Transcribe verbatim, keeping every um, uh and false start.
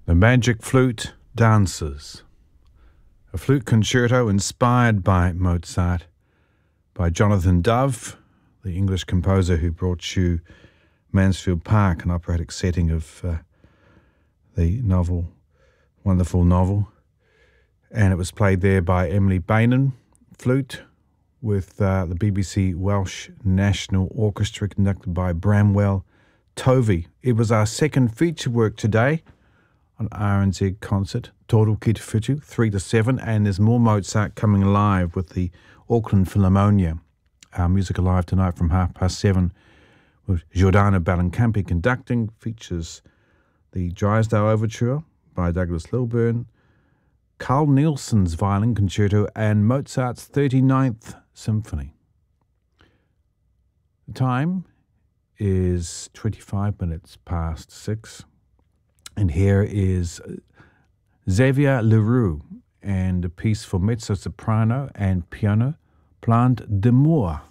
The Magic Flute Dances, a flute concerto inspired by Mozart by Jonathan Dove, the English composer who brought you Mansfield Park, an operatic setting of uh, the novel, wonderful novel. And it was played there by Emily Bainan, flute, with uh, the B B C Welsh National Orchestra conducted by Bramwell Tovey. It was our second feature work today on R N Z Concert, Toru Ki Te Whetū, three to seven, and there's more Mozart coming live with the Auckland Philharmonia. Our music alive tonight from half past seven with Giordano Bellincampi conducting, features the Drysdale Overture by Douglas Lilburn, Carl Nielsen's Violin Concerto, and Mozart's thirty-ninth Symphony. The time is twenty-five minutes past six. And here is Xavier Leroux and a piece for mezzo-soprano and piano, Plante d'amour.